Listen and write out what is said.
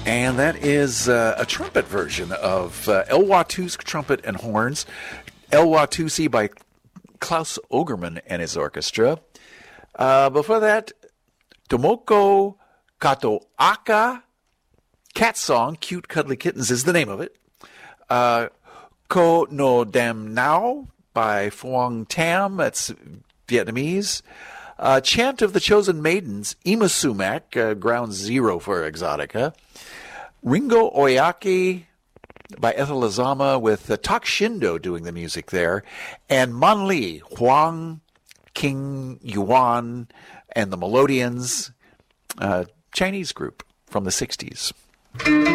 And that is a trumpet version of El Watusi Trumpet and Horns. El Watusi by Klaus Ogerman and his orchestra. Before that, Tomoko Katoaka, Cat Song, Cute Cuddly Kittens is the name of it. Ko No Dam Nao by Phuong Tam, that's Vietnamese. Chant of the Chosen Maidens, Ima Sumac, Ground Zero for Exotica. Ringo Oyaki by Ethel Azama with Tak Shindo doing the music there. And Mon Li, Huang King Yuan and the Melodians, Chinese group from the 60s.